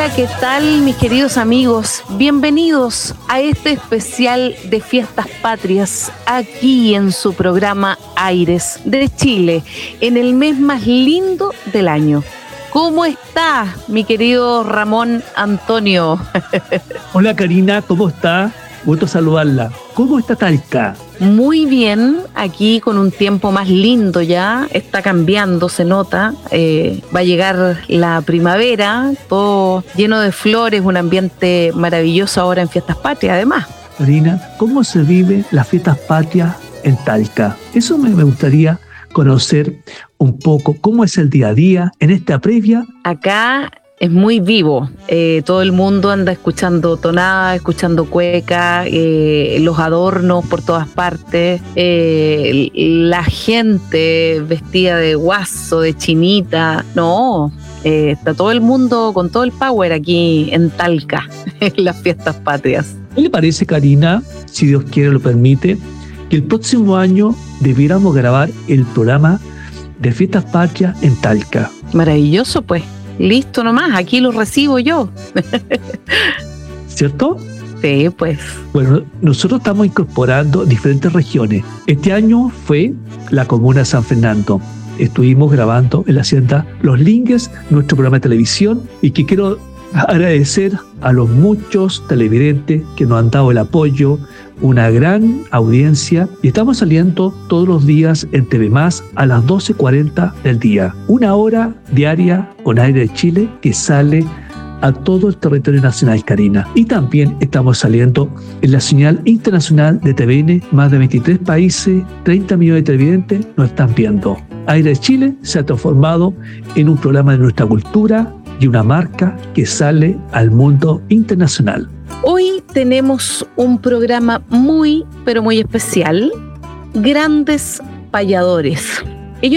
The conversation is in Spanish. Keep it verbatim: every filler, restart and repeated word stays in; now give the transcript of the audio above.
Hola, ¿qué tal, mis queridos amigos? Bienvenidos a este especial de Fiestas Patrias, aquí en su programa Aires de Chile, en el mes más lindo del año. ¿Cómo está, mi querido Ramón Antonio? Hola, Karina, ¿cómo está? Gusto saludarla. ¿Cómo está Talca? Muy bien, aquí con un tiempo más lindo ya, está cambiando, se nota, eh, va a llegar la primavera, todo lleno de flores, un ambiente maravilloso ahora en Fiestas Patrias además. Karina, ¿cómo se vive las Fiestas Patrias en Talca? Eso me, me gustaría conocer un poco cómo es el día a día en esta previa. Acá es muy vivo, eh, todo el mundo anda escuchando tonada, escuchando cueca, eh, los adornos por todas partes, eh, la gente vestida de guaso, de chinita, no, eh, está todo el mundo con todo el power aquí en Talca, en las Fiestas Patrias. ¿Qué le parece, Karina, si Dios quiere lo permite, que el próximo año debiéramos grabar el programa de Fiestas Patrias en Talca? Maravilloso, pues. Listo nomás, aquí lo recibo yo. ¿Cierto? Sí, pues. Bueno, nosotros estamos incorporando diferentes regiones. Este año fue la comuna de San Fernando. Estuvimos grabando en la hacienda Los Lingues, nuestro programa de televisión, y que quiero agradecer a los muchos televidentes que nos han dado el apoyo, una gran audiencia, y estamos saliendo todos los días en T V Más a las doce cuarenta del día. Una hora diaria con Aire de Chile que sale a todo el territorio nacional, Karina. Y también estamos saliendo en la señal internacional de T V N, más de veintitrés países, treinta millones de televidentes nos están viendo. Aire de Chile se ha transformado en un programa de nuestra cultura y una marca que sale al mundo internacional. Hoy tenemos un programa muy, pero muy especial. Grandes payadores.